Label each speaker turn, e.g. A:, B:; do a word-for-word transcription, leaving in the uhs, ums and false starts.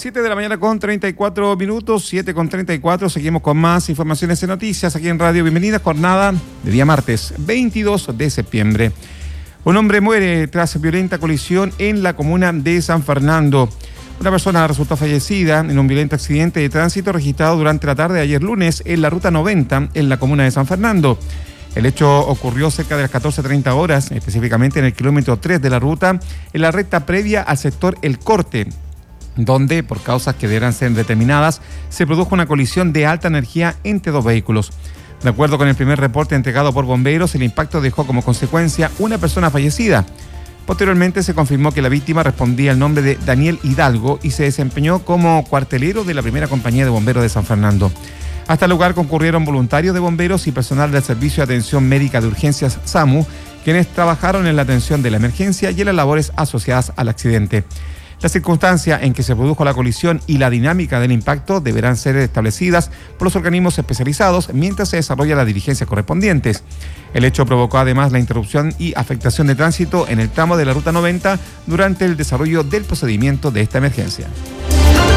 A: siete de la mañana con treinta y cuatro minutos, siete con treinta y cuatro, seguimos con más informaciones y noticias aquí en Radio Bienvenida, jornada de día martes veintidós de septiembre. Un hombre muere tras violenta colisión en la comuna de San Fernando. Una persona resultó fallecida en un violento accidente de tránsito registrado durante la tarde de ayer lunes en la ruta noventa en la comuna de San Fernando. El hecho ocurrió cerca de las catorce treinta horas, específicamente en el kilómetro tres de la ruta, en la recta previa al sector El Corte, donde, por causas que deberán ser determinadas, se produjo una colisión de alta energía entre dos vehículos. De acuerdo con el primer reporte entregado por bomberos, el impacto dejó como consecuencia una persona fallecida. Posteriormente se confirmó que la víctima respondía al nombre de Daniel Hidalgo y se desempeñó como cuartelero de la primera compañía de bomberos de San Fernando. Hasta el lugar concurrieron voluntarios de bomberos y personal del Servicio de Atención Médica de Urgencias SAMU, quienes trabajaron en la atención de la emergencia y en las labores asociadas al accidente. La circunstancia en que se produjo la colisión y la dinámica del impacto deberán ser establecidas por los organismos especializados mientras se desarrolla las diligencias correspondientes. El hecho provocó además la interrupción y afectación de tránsito en el tramo de la ruta noventa durante el desarrollo del procedimiento de esta emergencia.